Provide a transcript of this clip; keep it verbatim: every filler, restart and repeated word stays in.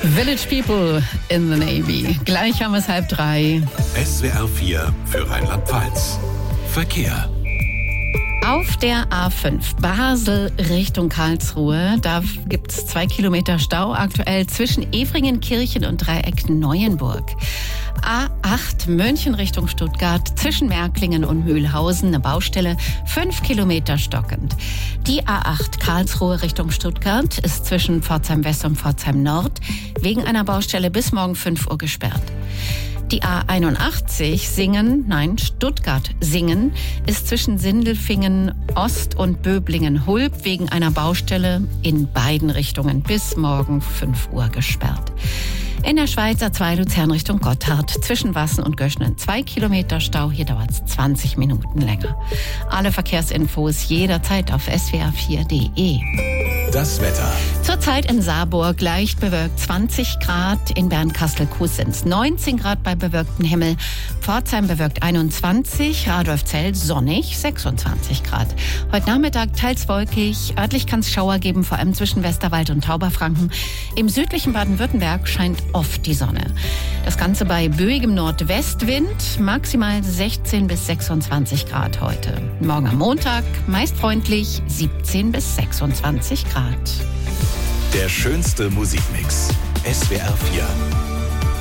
Village People in the Navy. Gleich haben wir es halb drei. S W R vier für Rheinland-Pfalz. Verkehr. Auf der A fünf Basel Richtung Karlsruhe, da gibt es zwei Kilometer Stau aktuell zwischen Efringenkirchen und Dreieck Neuenburg. A acht München Richtung Stuttgart zwischen Märklingen und Mühlhausen, eine Baustelle, fünf Kilometer stockend. Die A acht Karlsruhe Richtung Stuttgart ist zwischen Pforzheim West und Pforzheim Nord wegen einer Baustelle bis morgen fünf Uhr gesperrt. Die A einundachtzig Singen, nein, Stuttgart-Singen ist zwischen Sindelfingen Ost und Böblingen-Hulb wegen einer Baustelle in beiden Richtungen bis morgen fünf Uhr gesperrt. In der Schweiz A zwei Luzern Richtung Gotthard zwischen Wassen und Göschnen zwei Kilometer Stau, hier dauert es zwanzig Minuten länger. Alle Verkehrsinfos jederzeit auf S W R vier Punkt de. Das Wetter. Zurzeit in Saarburg leicht bewölkt zwanzig Grad, in Bernkastel-Kues sind es neunzehn Grad bei bewölktem Himmel, Pforzheim bewölkt einundzwanzig, Radolfzell sonnig sechsundzwanzig Grad. Heute Nachmittag teils wolkig, örtlich kann es Schauer geben, vor allem zwischen Westerwald und Tauberfranken. Im südlichen Baden-Württemberg scheint oft die Sonne. Das Ganze bei böigem Nordwestwind, maximal sechzehn bis sechsundzwanzig Grad heute. Morgen am Montag meist freundlich siebzehn bis sechsundzwanzig Grad. Der schönste Musikmix. S W R vier.